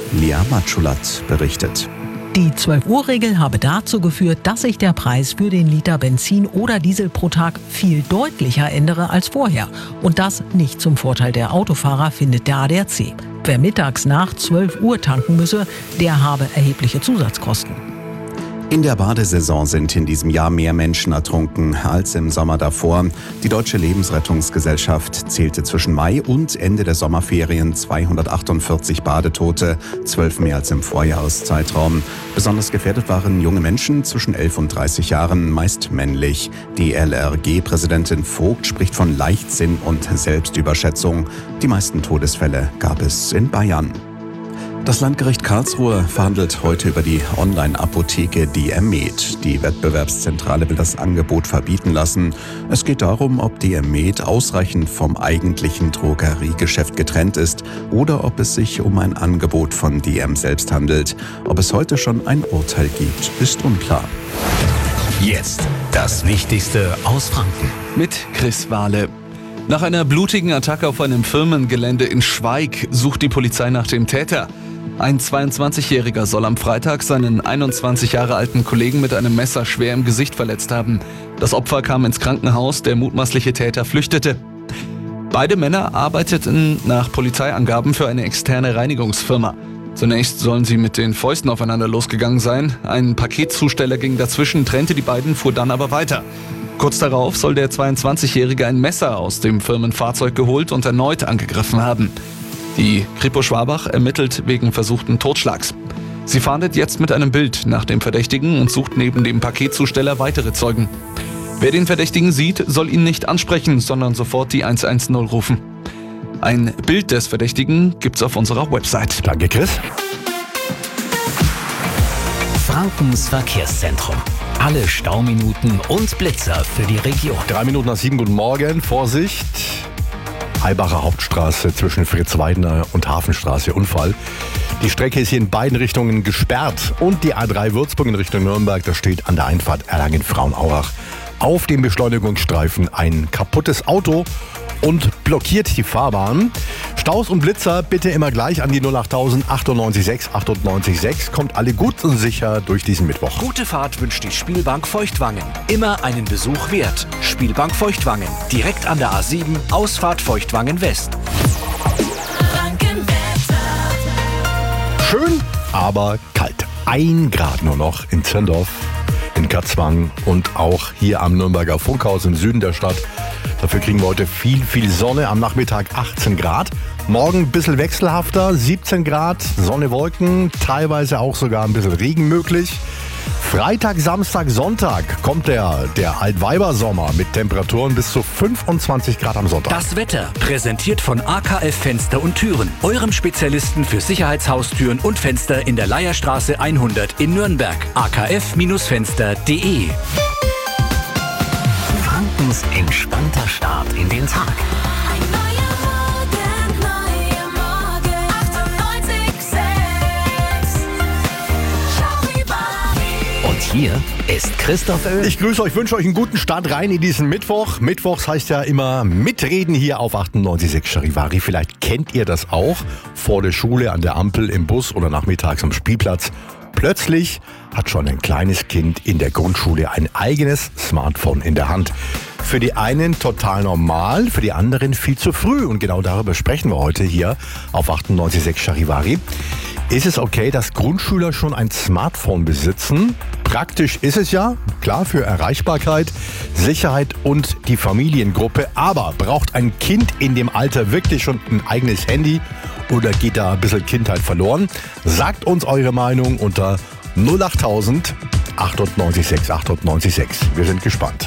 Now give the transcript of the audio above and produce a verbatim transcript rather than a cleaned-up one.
Lea Matschulat berichtet. Die zwölf-Uhr-Regel habe dazu geführt, dass sich der Preis für den Liter Benzin oder Diesel pro Tag viel deutlicher ändere als vorher. Und das nicht zum Vorteil der Autofahrer, findet der A D A C. Wer mittags nach zwölf Uhr tanken müsse, der habe erhebliche Zusatzkosten. In der Badesaison sind in diesem Jahr mehr Menschen ertrunken als im Sommer davor. Die Deutsche Lebensrettungsgesellschaft zählte zwischen Mai und Ende der Sommerferien zweihundertachtundvierzig Badetote, zwölf mehr als im Vorjahreszeitraum. Besonders gefährdet waren junge Menschen zwischen elf und dreißig Jahren, meist männlich. Die L R G-Präsidentin Vogt spricht von Leichtsinn und Selbstüberschätzung. Die meisten Todesfälle gab es in Bayern. Das Landgericht Karlsruhe verhandelt heute über die Online-Apotheke Diamed. Die Wettbewerbszentrale will das Angebot verbieten lassen. Es geht darum, ob Diamed ausreichend vom eigentlichen Drogeriegeschäft getrennt ist oder ob es sich um ein Angebot von D M selbst handelt. Ob es heute schon ein Urteil gibt, ist unklar. Jetzt das Wichtigste aus Franken. Mit Chris Wahle. Nach einer blutigen Attacke auf einem Firmengelände in Schweig sucht die Polizei nach dem Täter. Ein zweiundzwanzigjähriger soll am Freitag seinen einundzwanzig Jahre alten Kollegen mit einem Messer schwer im Gesicht verletzt haben. Das Opfer kam ins Krankenhaus, der mutmaßliche Täter flüchtete. Beide Männer arbeiteten nach Polizeiangaben für eine externe Reinigungsfirma. Zunächst sollen sie mit den Fäusten aufeinander losgegangen sein. Ein Paketzusteller ging dazwischen, trennte die beiden, fuhr dann aber weiter. Kurz darauf soll der zweiundzwanzigjährige ein Messer aus dem Firmenfahrzeug geholt und erneut angegriffen haben. Die Kripo Schwabach ermittelt wegen versuchten Totschlags. Sie fahndet jetzt mit einem Bild nach dem Verdächtigen und sucht neben dem Paketzusteller weitere Zeugen. Wer den Verdächtigen sieht, soll ihn nicht ansprechen, sondern sofort die eins eins null rufen. Ein Bild des Verdächtigen gibt's auf unserer Website. Danke, Chris. Frankens Verkehrszentrum. Alle Stauminuten und Blitzer für die Region. Drei Minuten nach sieben, guten Morgen. Vorsicht. Heibacher Hauptstraße zwischen Fritz-Weidner und Hafenstraße. Unfall. Die Strecke ist hier in beiden Richtungen gesperrt. Und die A drei Würzburg in Richtung Nürnberg, da steht an der Einfahrt Erlangen-Frauenauach auf dem Beschleunigungsstreifen ein kaputtes Auto und blockiert die Fahrbahn. Staus und Blitzer bitte immer gleich an die null achttausend achtundneunzig sechs achtundneunzig sechs. Kommt alle gut und sicher durch diesen Mittwoch. Gute Fahrt wünscht die Spielbank Feuchtwangen. Immer einen Besuch wert. Spielbank Feuchtwangen. Direkt an der A sieben, Ausfahrt Feuchtwangen West. Schön, aber kalt. Ein Grad nur noch in Zirndorf, in Katzwang und auch hier am Nürnberger Funkhaus im Süden der Stadt. Dafür kriegen wir heute viel, viel Sonne. Am Nachmittag achtzehn Grad. Morgen ein bisschen wechselhafter, siebzehn Grad, Sonne, Wolken, teilweise auch sogar ein bisschen Regen möglich. Freitag, Samstag, Sonntag kommt der, der Altweibersommer mit Temperaturen bis zu fünfundzwanzig Grad am Sonntag. Das Wetter präsentiert von A K F Fenster und Türen, eurem Spezialisten für Sicherheitshaustüren und Fenster in der Leierstraße hundert in Nürnberg. a k f Fenster punkt d e. Frankens entspannter Start in den Tag. Ein neuer Morgen, neuer Morgen. achtundneunzig Komma sechs. Charivari. Und hier ist Christoph Oehl. Ich grüße euch, wünsche euch einen guten Start rein in diesen Mittwoch. Mittwochs heißt ja immer mitreden hier auf achtundneunzig Komma sechs Charivari. Vielleicht kennt ihr das auch. Vor der Schule, an der Ampel, im Bus oder nachmittags am Spielplatz. Plötzlich hat schon ein kleines Kind in der Grundschule ein eigenes Smartphone in der Hand. Für die einen total normal, für die anderen viel zu früh. Und genau darüber sprechen wir heute hier auf achtundneunzig Komma sechs Charivari. Ist es okay, dass Grundschüler schon ein Smartphone besitzen? Praktisch ist es ja, klar, für Erreichbarkeit, Sicherheit und die Familiengruppe. Aber braucht ein Kind in dem Alter wirklich schon ein eigenes Handy? Oder geht da ein bisschen Kindheit verloren? Sagt uns eure Meinung unter null achttausend achtundneunzig sechs achtundneunzig sechs. Wir sind gespannt.